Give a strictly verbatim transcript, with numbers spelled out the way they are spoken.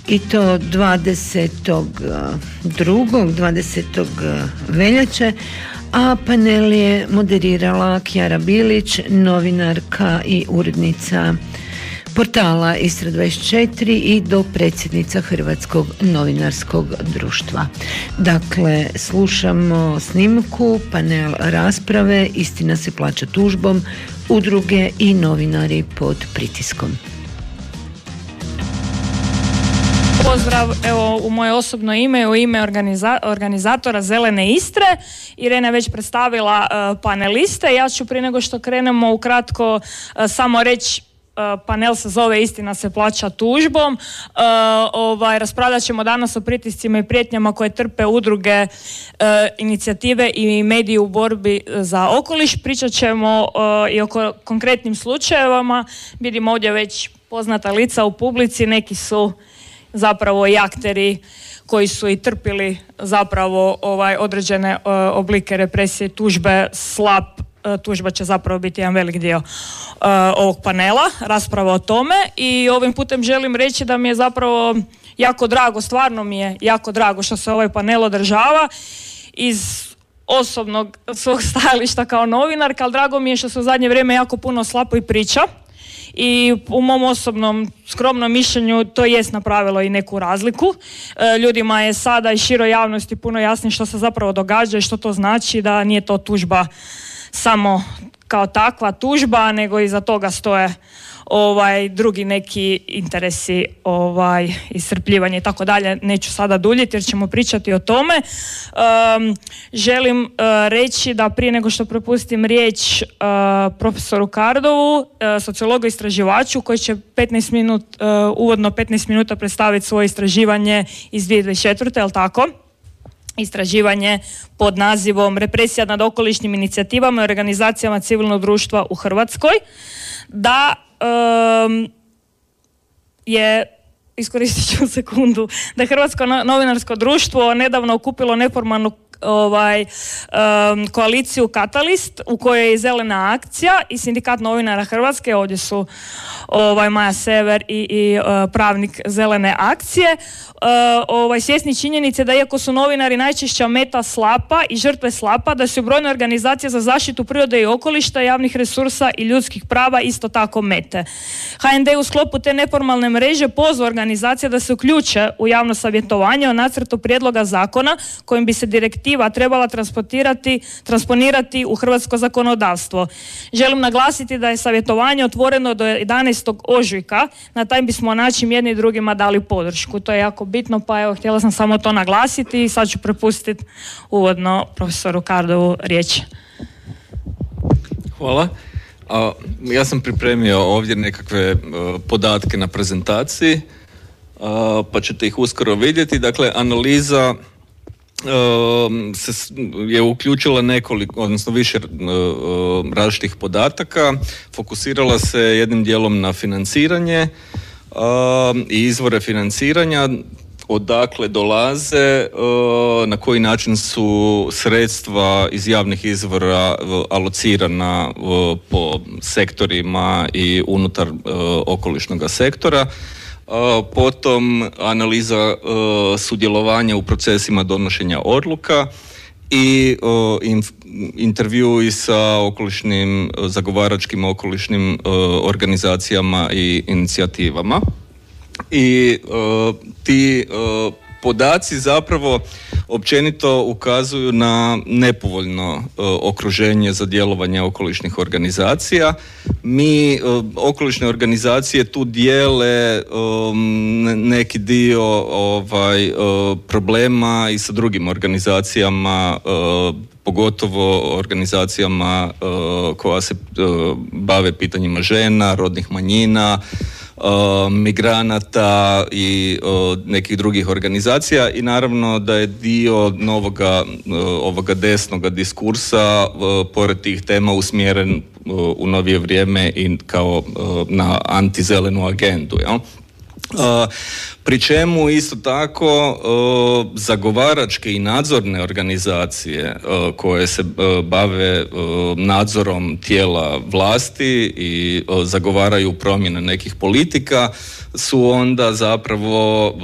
i to dvadesetog drugog dvadesetog veljače, a panel je moderirala Kjara Bilić, novinarka i urednica portala Istra dvadeset četiri i dopredsjednica Hrvatskog novinarskog društva. Dakle, slušamo snimku, panel rasprave Istina se plaća tužbom, udruge i novinari pod pritiskom. Pozdrav, evo u moje osobno ime, u ime organiza- organizatora Zelene Istre. Irena je već predstavila uh, paneliste. Ja ću prije nego što krenemo ukratko uh, samo reći. Uh, panel se zove Istina se plaća tužbom. Uh, ovaj, raspravljat ćemo danas o pritiscima i prijetnjama koje trpe udruge, uh, inicijative i mediji u borbi za okoliš. Pričat ćemo uh, i o konkretnim slučajevima. Vidimo ovdje već poznata lica u publici, neki su zapravo i akteri koji su i trpili zapravo ovaj, određene uh, oblike represije, tužbe, slab. Tužba će zapravo biti jedan velik dio uh, ovog panela, rasprava o tome, i ovim putem želim reći da mi je zapravo jako drago, stvarno mi je jako drago što se ovaj panel održava iz osobnog svog stajališta kao novinarka, ali drago mi je što se u zadnje vrijeme jako puno slapo i priča. I u mom osobnom skromnom mišljenju to jest napravilo i neku razliku. E, ljudima je sada i široj javnosti puno jasnije što se zapravo događa i što to znači, da nije to tužba samo kao takva tužba, nego iza toga stoje ovaj drugi neki interesi, ovaj iscrpljivanje i tako dalje. Neću sada duljiti jer ćemo pričati o tome. Um, želim uh, reći da prije nego što prepustim riječ uh, profesoru Kardovu, uh, sociologu istraživaču, koji će petnaest minut, uh, uvodno petnaest minuta predstaviti svoje istraživanje iz dvije tisuće dvadeset četvrte, jel tako? Istraživanje pod nazivom Represija nad okolišnim inicijativama i organizacijama civilnog društva u Hrvatskoj. Da um, je, iskoristit ću sekundu, da je Hrvatsko novinarsko društvo nedavno okupilo neformalnu ovaj, um, koaliciju Katalist, u kojoj je Zelena akcija i Sindikat novinara Hrvatske, ovdje su ovaj, Maja Sever i, i uh, pravnik Zelene akcije, uh, ovaj, svjesni činjenice da iako su novinari najčešća meta slapa i žrtve slapa, da su brojne organizacije za zaštitu prirode i okoliša, javnih resursa i ljudskih prava isto tako mete. H N D u sklopu te neformalne mreže pozvao organizacije da se uključe u javno savjetovanje o nacrtu prijedloga zakona kojim bi se direktiva trebala transportirati, transponirati u hrvatsko zakonodavstvo. Želim naglasiti da je savjetovanje otvoreno do jedanaestog ožujka, na taj bismo način jedni i drugima dali podršku. To je jako bitno, pa evo, htjela sam samo to naglasiti i sad ću prepustiti uvodno profesoru Kardovu riječ. Hvala. A, ja sam pripremio ovdje nekakve uh, podatke na prezentaciji, uh, pa ćete ih uskoro vidjeti. Dakle, analiza Uh, se je uključila nekoliko, odnosno više uh, različitih podataka, fokusirala se jednim dijelom na financiranje uh, i izvore financiranja, odakle dolaze, uh, na koji način su sredstva iz javnih izvora uh, alocirana uh, po sektorima i unutar uh, okolišnog sektora. Uh, potom analiza uh, sudjelovanja u procesima donošenja odluka i uh, inf- intervju i sa okolišnim, zagovaračkim okolišnim uh, organizacijama i inicijativama. I uh, ti uh, podaci zapravo općenito ukazuju na nepovoljno uh, okruženje za djelovanje okolišnih organizacija. Mi, uh, okolišne organizacije tu dijele um, neki dio ovaj, uh, problema i sa drugim organizacijama, uh, pogotovo organizacijama uh, koja se uh, bave pitanjima žena, rodnih manjina, Uh, migranata i uh, nekih drugih organizacija, i naravno da je dio novoga, uh, ovoga desnoga diskursa uh, pored tih tema usmjeren uh, u novije vrijeme i kao uh, na antizelenu agendu, jel? Uh, pri čemu isto tako uh, zagovaračke i nadzorne organizacije uh, koje se uh, bave uh, nadzorom tijela vlasti i uh, zagovaraju promjene nekih politika su onda zapravo